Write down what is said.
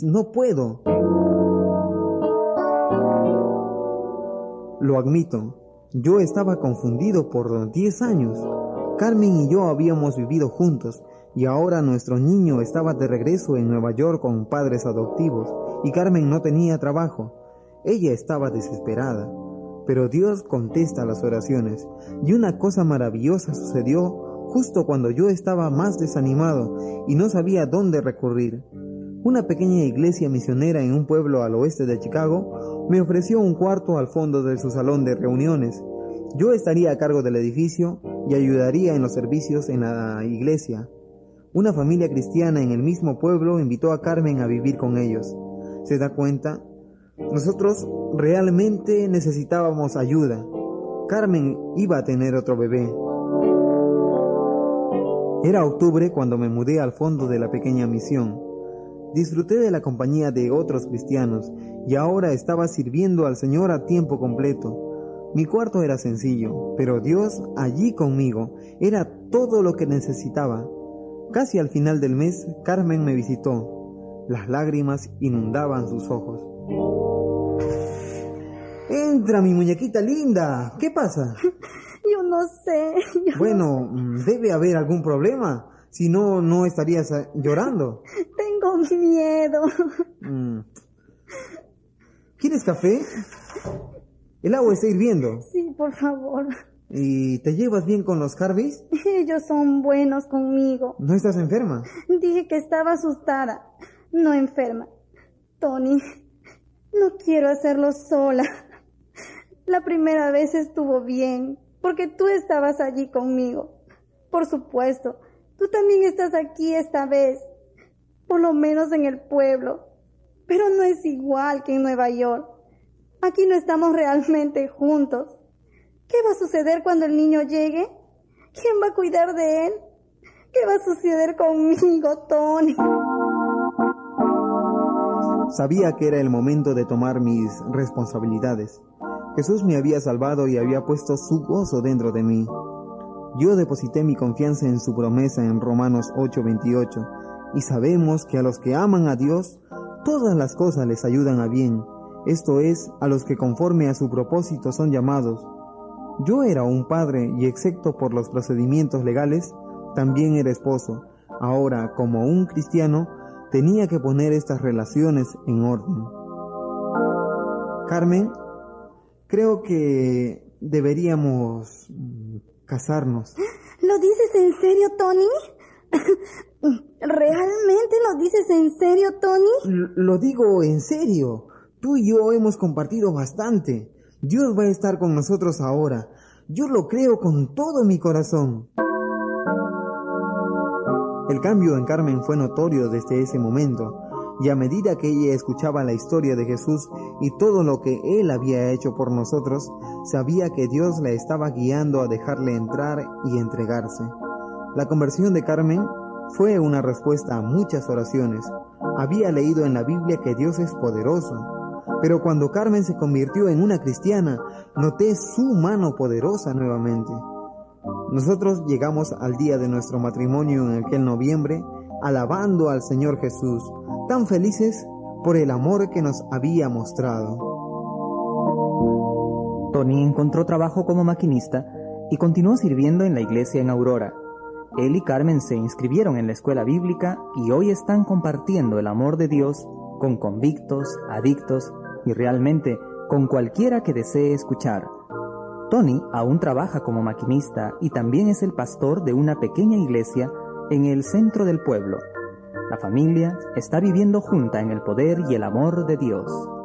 no puedo. Lo admito, yo estaba confundido por 10 años. Carmen y yo habíamos vivido juntos y ahora nuestro niño estaba de regreso en Nueva York con padres adoptivos y Carmen no tenía trabajo. Ella estaba desesperada, pero Dios contesta las oraciones y una cosa maravillosa sucedió justo cuando yo estaba más desanimado y no sabía dónde recurrir. Una pequeña iglesia misionera en un pueblo al oeste de Chicago me ofreció un cuarto al fondo de su salón de reuniones. Yo estaría a cargo del edificio y ayudaría en los servicios en la iglesia. Una familia cristiana en el mismo pueblo invitó a Carmen a vivir con ellos. ¿Se da cuenta? Nosotros realmente necesitábamos ayuda. Carmen iba a tener otro bebé. Era octubre cuando me mudé al fondo de la pequeña misión. Disfruté de la compañía de otros cristianos y ahora estaba sirviendo al Señor a tiempo completo. Mi cuarto era sencillo, pero Dios allí conmigo era todo lo que necesitaba. Casi al final del mes, Carmen me visitó. Las lágrimas inundaban sus ojos. ¡Entra, mi muñequita linda! ¿Qué pasa? Yo no sé. Bueno, debe haber algún problema. Si no, no estarías llorando. Tengo miedo. ¿Quieres café? El agua está hirviendo. Sí, por favor. ¿Y te llevas bien con los Harveys? Ellos son buenos conmigo. ¿No estás enferma? Dije que estaba asustada, no enferma. Tony, no quiero hacerlo sola. La primera vez estuvo bien, porque tú estabas allí conmigo. Por supuesto, tú también estás aquí esta vez, por lo menos en el pueblo. Pero no es igual que en Nueva York. Aquí no estamos realmente juntos. ¿Qué va a suceder cuando el niño llegue? ¿Quién va a cuidar de él? ¿Qué va a suceder conmigo, Tony? Sabía que era el momento de tomar mis responsabilidades. Jesús me había salvado y había puesto su gozo dentro de mí. Yo deposité mi confianza en su promesa en Romanos 8:28, y sabemos que a los que aman a Dios, todas las cosas les ayudan a bien. Esto es, a los que conforme a su propósito son llamados. Yo era un padre y excepto por los procedimientos legales, también era esposo. Ahora, como un cristiano, tenía que poner estas relaciones en orden. Carmen, creo que deberíamos casarnos. ¿Lo dices en serio, Tony? ¿Realmente lo dices en serio, Tony? Lo digo en serio. Tú y yo hemos compartido bastante. Dios va a estar con nosotros ahora. Yo lo creo con todo mi corazón. El cambio en Carmen fue notorio desde ese momento, y a medida que ella escuchaba la historia de Jesús y todo lo que Él había hecho por nosotros, sabía que Dios la estaba guiando a dejarle entrar y entregarse. La conversión de Carmen fue una respuesta a muchas oraciones. Había leído en la Biblia que Dios es poderoso, pero cuando Carmen se convirtió en una cristiana, noté su mano poderosa nuevamente. Nosotros llegamos al día de nuestro matrimonio en aquel noviembre, alabando al Señor Jesús, tan felices por el amor que nos había mostrado. Tony encontró trabajo como maquinista y continuó sirviendo en la iglesia en Aurora. Él y Carmen se inscribieron en la escuela bíblica y hoy están compartiendo el amor de Dios con convictos, adictos y realmente con cualquiera que desee escuchar. Tony aún trabaja como maquinista y también es el pastor de una pequeña iglesia en el centro del pueblo. La familia está viviendo junta en el poder y el amor de Dios.